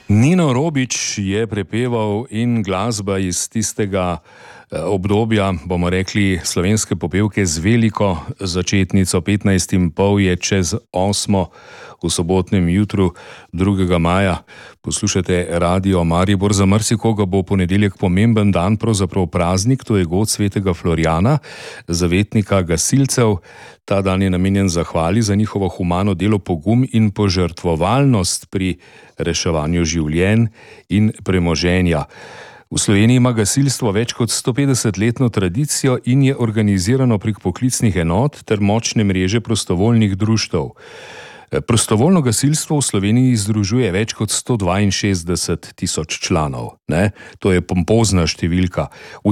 Nino Robič je prepeval in glasba iz tistega obdobja, bomo rekli, slovenske popevke z veliko začetnico. 15:30 je čez 8 v sobotnem jutru 2. maja. Poslušate Radio Maribor. Za marsikoga bo ponedeljek pomemben dan, pravzaprav praznik, to je god svetega Florjana, zavetnika gasilcev. Ta dan je namenjen zahvali za njihovo humano delo, pogum in požrtvovalnost pri reševanju življenj in premoženja. V Sloveniji ima gasilstvo več kot 150-letno tradicijo in je organizirano prek poklicnih enot ter močne mreže prostovoljnih društev. Prostovoljno gasilstvo v Sloveniji združuje več kot 162.000 članov. To je pompozna številka. V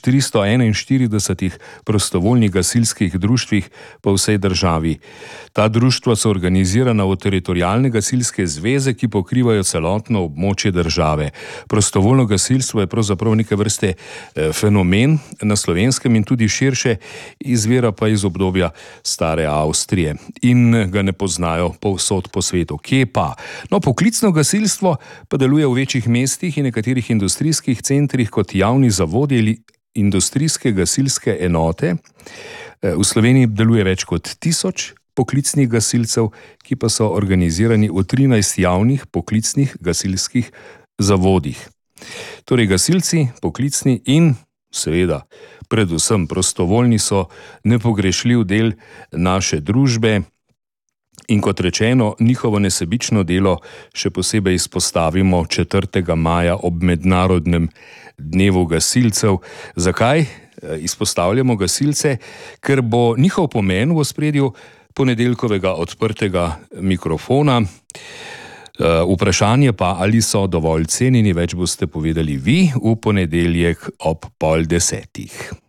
1341 prostovoljnih gasilskih društvih po vsej državi. Ta društva so organizirana v teritorialne gasilske zveze, ki pokrivajo celotno območje države. Prostovoljno gasilstvo je pravzaprav neke vrste fenomen na Slovenskem in tudi širše, izvira pa iz obdobja stare Avstrije in ga ne poznajo povsod po svetu. Kje pa? Poklicno gasilstvo pa deluje v večjih mestih in nekaterih industrijskih centrih kot javni zavodi ali industrijske gasilske enote. V Sloveniji deluje več kot 1000 poklicnih gasilcev, ki pa so organizirani v 13 javnih poklicnih gasilskih zavodih. Torej gasilci, poklicni in seveda predvsem prostovoljni so nepogrešljiv del naše družbe. In kot rečeno, njihovo nesebično delo še posebej izpostavimo 4. maja ob mednarodnem dnevu gasilcev. Zakaj izpostavljamo gasilce? Ker bo njihov pomen v ospredju ponedeljkovega odprtega mikrofona. Vprašanje pa, ali so dovolj cenjeni, več boste povedali vi v ponedeljek ob 9:30.